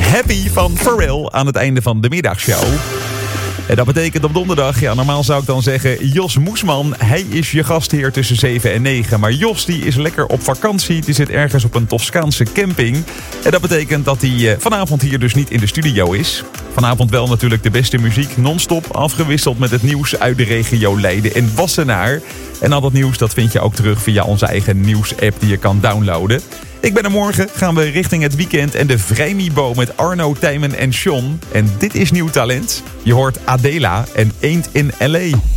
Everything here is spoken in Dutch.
Happy van Pharrell aan het einde van de middagshow. En dat betekent op donderdag, normaal zou ik dan zeggen Jos Moesman. Hij is je gastheer tussen 7 en 9. Maar Jos die is lekker op vakantie. Die zit ergens op een Toscaanse camping. En dat betekent dat hij vanavond hier dus niet in de studio is. Vanavond wel natuurlijk de beste muziek non-stop. Afgewisseld met het nieuws uit de regio Leiden en Wassenaar. En al dat nieuws dat vind je ook terug via onze eigen nieuws-app die je kan downloaden. Ik ben er morgen, gaan we richting het weekend en de Vrijmibo met Arno, Tijmen en Sean. En dit is nieuw talent. Je hoort Adela en Ain't in L.A.